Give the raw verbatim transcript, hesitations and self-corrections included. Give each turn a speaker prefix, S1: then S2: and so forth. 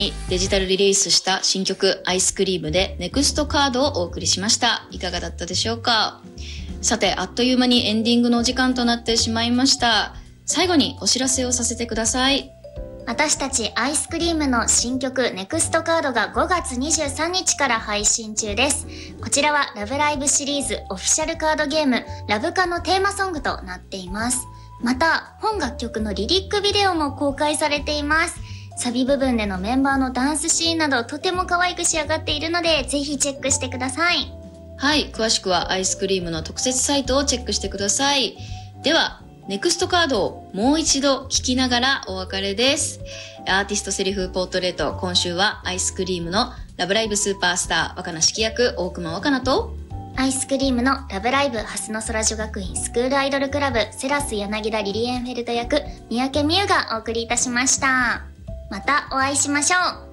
S1: デジタルリリースした新曲アイスクリームでネクストカードをお送りしました。いかがだったでしょうか。さて、あっという間にエンディングのお時間となってしまいました。最後にお知らせをさせてください。
S2: 私たちアイスクリームの新曲ネクストカードがごがつにじゅうさんにちから配信中です。こちらはラブライブシリーズオフィシャルカードゲームラブカのテーマソングとなっています。また本楽曲のリリックビデオも公開されています。サビ部分でのメンバーのダンスシーンなどとても可愛く仕上がっているので、ぜひチェックしてください。
S1: はい、詳しくはアイスクリームの特設サイトをチェックしてください。ではネクストカードをもう一度聴きながらお別れです。アーティストセリフポートレート、今週はアイスクリームのラブライブスーパースター若菜指揮役大熊若菜と、
S2: アイスクリームのラブライブ蓮の空女学院スクールアイドルクラブセラス柳田リリエンフェルト役三宅美優がお送りいたしました。またお会いしましょう。